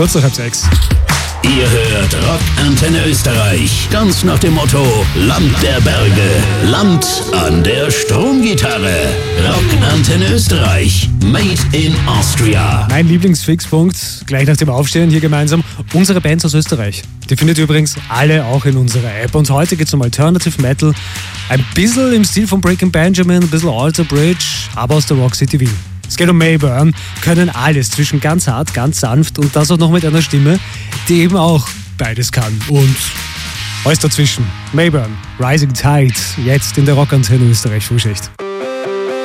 kurz nach halb 6. Ihr hört Rock Antenne Österreich. Ganz nach dem Motto: Land der Berge, Land an der Stromgitarre. Rock Antenne Österreich. Made in Austria. Mein Lieblingsfixpunkt, gleich nach dem Aufstehen hier gemeinsam, unsere Bands aus Österreich. Die findet ihr übrigens alle auch in unserer App. Und heute geht es um Alternative Metal. Ein bisschen im Stil von Breaking Benjamin, ein bisschen Alter Bridge, aber aus der Rock City Wien. Es geht um Mayburn, können alles zwischen ganz hart, ganz sanft und das auch noch mit einer Stimme, die eben auch beides kann. Und alles dazwischen. Mayburn, Rising Tide, jetzt in der Rock Antenne Österreich Frühschicht.